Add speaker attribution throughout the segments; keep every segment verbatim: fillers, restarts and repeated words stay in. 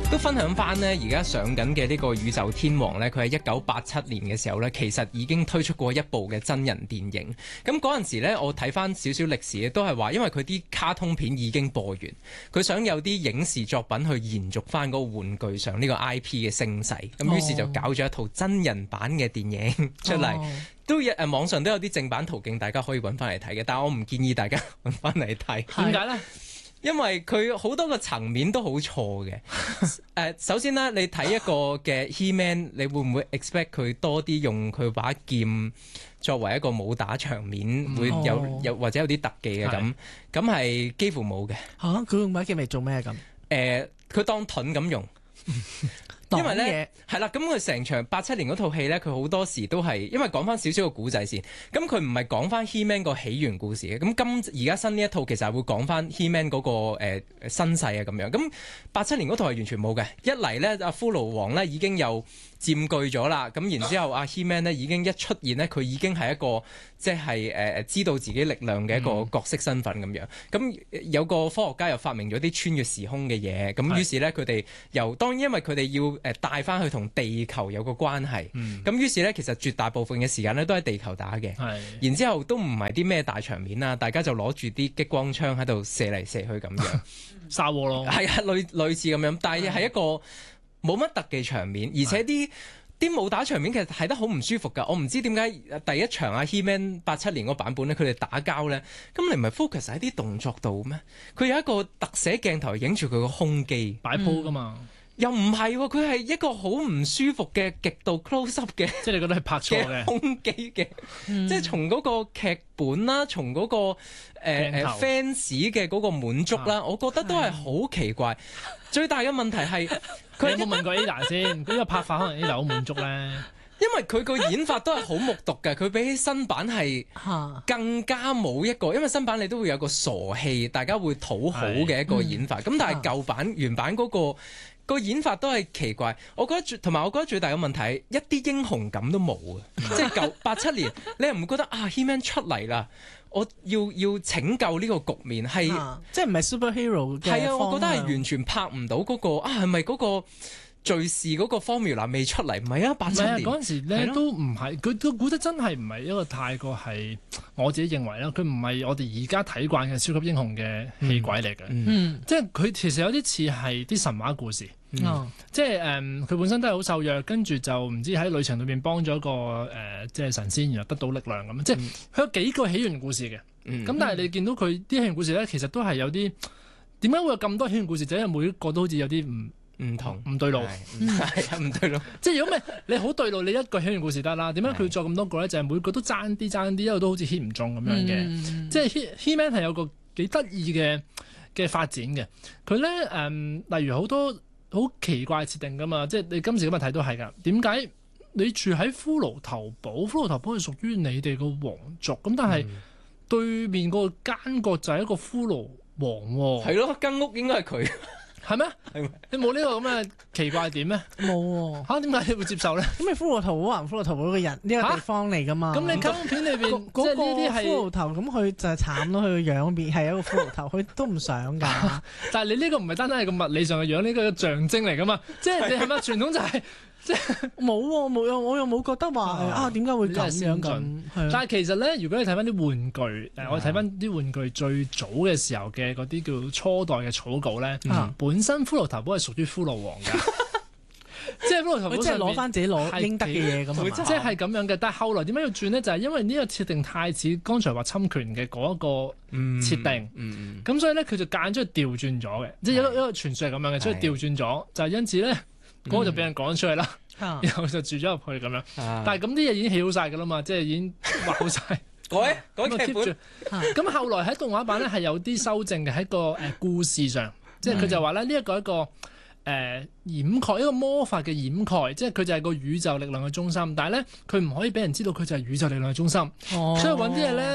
Speaker 1: 都分享翻呢，而家上緊嘅呢個宇宙天王呢，佢喺一九八七年嘅時候呢，其實已經推出過一部嘅真人電影。咁嗰陣時呢，我睇翻少少歷史都係話，因為佢啲卡通片已經播完，佢想有啲影視作品去延續翻嗰個玩具上呢個 I P 嘅聲勢，咁於是就搞咗一套真人版嘅電影出嚟。哦都有誒網上都有啲正版途徑，大家可以揾翻嚟睇嘅，但係我唔建議大家揾翻嚟睇。
Speaker 2: 點解呢？
Speaker 1: 因為佢好多個層面都好錯嘅。誒，首先咧，你睇一個嘅 He-Man， 你會唔會 expect 佢多啲用佢把劍作為一個武打場面，會有有或者有啲特技嘅咁？咁係幾乎冇嘅。
Speaker 2: 嚇，佢用把劍嚟做咩咁？
Speaker 1: 誒，佢當盾咁用。因為咧係啦，咁佢成場八七年嗰套戲咧，佢好多時都係因為講翻少少個古仔先。咁佢唔係講翻 He-Man 個起源故事嘅。咁今而家新呢一套其實係會講翻 He-Man 嗰個誒、呃、身世啊咁樣。咁八七年嗰套係完全冇嘅。一嚟咧，阿骷髏王咧已經有佔據咗啦。咁然之後，阿 He-Man 咧已經一出現咧，佢已經係一個即係誒知道自己力量嘅一個角色身份咁樣。咁、嗯、有個科學家又發明咗啲穿越時空嘅嘢。咁於是咧，佢哋又當然因為佢哋要誒帶翻去同地球有個關係，咁、嗯、於是咧，其實絕大部分嘅時間咧都喺地球打嘅，然之後都唔係啲咩大場面啦，大家就攞住啲激光槍喺度射嚟射去咁樣，
Speaker 2: 沙窩咯，
Speaker 1: 係啊，類類似咁樣，但係係一個冇乜特技場面，而且啲啲武打場面其實睇得好唔舒服㗎。我唔知點解第一場啊 He-Man 八七年嗰版本咧，佢哋打交咧，咁你唔係 focus 喺啲動作度咩？佢有一個特寫鏡頭影住佢個胸肌
Speaker 2: 擺鋪㗎嘛。嗯
Speaker 1: 又唔係喎，佢係一個好唔舒服嘅極度 close up 嘅，
Speaker 2: 即係你覺得係拍錯嘅
Speaker 1: 胸肌嘅，嗯、即係從嗰個劇本啦，從嗰、嗰個誒誒 fans 嘅嗰個滿足啦，啊、我覺得都係好奇怪。最大嘅問題係佢
Speaker 2: 有冇問過 Ada 先？佢個拍法可能 Ada 好滿足咧。
Speaker 1: 因為佢個演法都係好木獨嘅，佢比起新版係更加冇一個，因為新版你都會有個傻氣，大家會討好嘅一個演法。咁、嗯、但係舊版原版嗰、嗰個。個演法都係奇怪，我覺得同埋我覺得最大嘅問題係一啲英雄感都冇啊！即係舊八七年，你又唔覺得啊 He-Man 出嚟啦，我要要拯救呢個局面係、啊，
Speaker 2: 即係唔係 superhero 嘅？係
Speaker 1: 啊，我覺得係完全拍唔到嗰、嗰個啊，係咪嗰個敘事嗰個 formula 未出嚟？唔係啊，八七年
Speaker 2: 嗰陣時咧都唔係，佢都估得真係唔係一個太過係我自己認為啦，佢唔係我哋而家睇慣嘅超級英雄嘅戲鬼嚟嘅，嗯嗯、即係佢其實有啲似係啲神話故事。嗯嗯、即係誒，佢、嗯、本身都係好瘦弱，跟住就唔知喺旅程裏邊幫咗個誒、呃，即係神仙，然後得到力量咁。即係佢有幾個起源故事嘅。咁、嗯、但係你見到佢啲起源故事咧，其實都係有啲點解會有咁多起源故事？就因為每一個都好似有啲唔唔同，唔對路，
Speaker 1: 係啊，唔對路。
Speaker 2: 即係如果咩你好對路，你一個起源故事得啦。點解佢再咁多個咧？就係、是、每個都爭啲爭啲，因為都好似 hit 唔中咁樣嘅。嗯、即係 He-Man 係有個幾得意嘅嘅發展嘅。佢咧誒，例如好多。好奇怪設定噶嘛，即係你今時今日睇都係噶。點解你住喺骷髏頭堡？骷髏頭堡係屬於你哋個皇族，咁但係對面個奸角就係一個骷髏王喎。
Speaker 1: 係咯，間屋應該係佢。
Speaker 2: 係咩？
Speaker 1: 係嗎
Speaker 2: 你冇呢個咁嘅奇怪點咩？
Speaker 3: 冇喎
Speaker 2: 嚇，點解你會接受咧？
Speaker 3: 咁你骷髏頭堡還骷髏頭堡嗰個人呢、呢個地方嚟噶嘛？
Speaker 2: 咁你卡通片裏邊
Speaker 3: 嗰個骷髏頭，咁佢就係慘咯，佢個樣變係一個骷髏頭，佢都唔想㗎。
Speaker 2: 但係你呢個唔係單單係個物理上嘅樣，呢、呢個象徵嚟㗎嘛？即係你係咪傳統就係、是？即係
Speaker 3: 冇喎，冇又我又冇覺得話啊點解會咁樣咁？
Speaker 2: 但係其實咧，如果你睇翻啲玩具，誒、嗯、我睇翻啲玩具最早嘅時候嘅嗰啲叫初代嘅草稿咧，嗯、本身骷髏頭堡係屬於骷髏王㗎，即係骷髏頭堡即係
Speaker 3: 攞翻自己攞應得嘅嘢咁啊，
Speaker 2: 即係咁樣嘅。但係後來點解要轉咧？就係、是、因為呢個設定太似剛才話侵權嘅嗰一個設定，咁、嗯嗯、所以咧佢就間咗去調轉咗嘅，即係一個一個傳説係咁樣嘅，所以調轉咗就係因此咧。嗰個就俾人講出嚟啦，嗯、然後就住咗入去咁樣。啊、但係咁啲嘢已經起好晒㗎啦嘛，即係已經畫好晒。
Speaker 1: 改改劇本。
Speaker 2: 咁後來喺動畫版咧係有啲修正嘅喺個誒、呃、故事上，即係佢就話咧呢一個一個誒、呃、掩蓋一個魔法嘅掩蓋，即係佢就係個宇宙力量嘅中心，但係咧佢唔可以俾人知道佢就係宇宙力量嘅中心，哦、所以揾啲嘢咧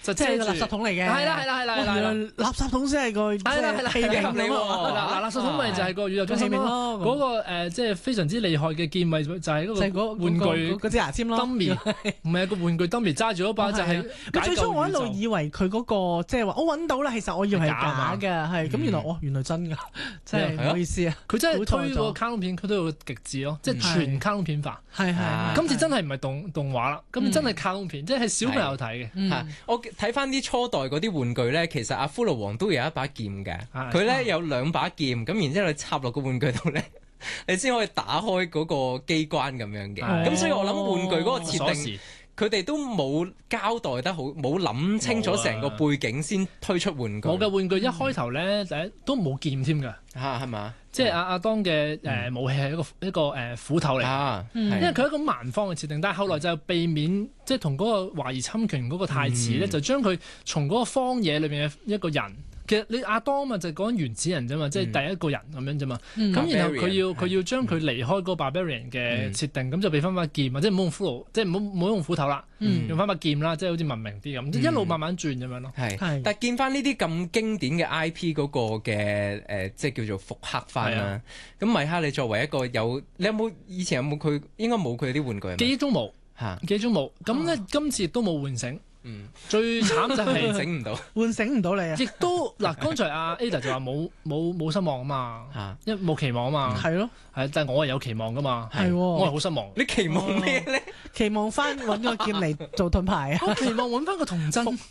Speaker 2: 就
Speaker 3: 即係個垃圾桶嚟嘅。
Speaker 2: 係啦係啦係啦係啦，
Speaker 3: 原來垃圾桶先係個即
Speaker 2: 係啦係啦
Speaker 3: 係器皿
Speaker 1: 合理喎
Speaker 3: 咯。
Speaker 2: 嗱垃圾桶咪就係個宇宙中
Speaker 3: 器
Speaker 2: 心咯。
Speaker 3: 皿咯。
Speaker 2: 嗰個誒即係非常之厲害嘅劍咪就係
Speaker 3: 就係
Speaker 2: 嗰個
Speaker 3: 嗰
Speaker 2: 玩具
Speaker 3: 嗰支牙籤咯。
Speaker 2: dummy，唔係個玩具 dummy 揸住嗰把就係。
Speaker 3: 咁最初我一路以為佢嗰個即係話我揾到啦，其實我以為係假嘅，係咁原來哦原來真㗎，真係唔好意思啊。
Speaker 2: 佢真係推個卡通片，佢都要極致咯，即係全卡通片化。
Speaker 3: 係係。
Speaker 2: 今次真係唔係動動畫啦，今次真係卡通片，即係小朋友睇嘅。
Speaker 1: 嚇！我睇翻啲初代嗰啲玩具咧，其實阿骷髏王都有一把劍嘅，佢咧有兩把劍，咁然之後你插落個玩具度咧，你先可以打開嗰個機關咁樣嘅。咁所以我諗玩具嗰個設定，佢哋都冇交代得好，冇諗清楚成個背景先推出玩具。
Speaker 2: 我嘅玩具一開頭咧，第一都冇劍添㗎。
Speaker 1: 嚇係嘛？
Speaker 2: 即係阿阿當嘅誒武器係一個一個誒斧頭嚟，
Speaker 1: 啊
Speaker 2: 因為佢係一個蠻方嘅設定，但係後來就避免即係同嗰個懷疑侵權嗰個太子咧，就將佢從嗰個荒野裏邊嘅一個人。其實你阿當嘛就講原始人啫嘛，即係第一個人咁樣啫嘛。咁然後佢要佢要將佢離開嗰個 barbarian 嘅設定，咁就俾翻把劍，或者唔好用骷髏，即係唔好唔好用斧頭啦，用翻把劍啦，即係好似文明啲咁，一路慢慢轉咁樣咯。
Speaker 1: 係，但係見翻呢啲咁經典嘅 I P 嗰個嘅誒，即係叫做復刻翻啦。咁米哈，你作為一個有，你有冇以前有冇佢？應該冇佢啲玩具。
Speaker 2: 記憶中冇嚇，記憶中冇。咁咧今次亦都冇喚醒。嗯，最慘就係
Speaker 1: 整唔到，
Speaker 3: 喚醒唔到你啊！
Speaker 2: 亦都嗱，剛才阿 Ada 就話冇冇冇失望啊嘛，因為冇期望啊嘛，
Speaker 3: 係咯，
Speaker 2: 係，但係我係有期望噶嘛，
Speaker 3: 係，
Speaker 2: 我係好失望。
Speaker 1: 你期望咩咧？
Speaker 3: 期望翻揾個劍嚟做盾牌啊！
Speaker 2: 我期望揾翻個童真。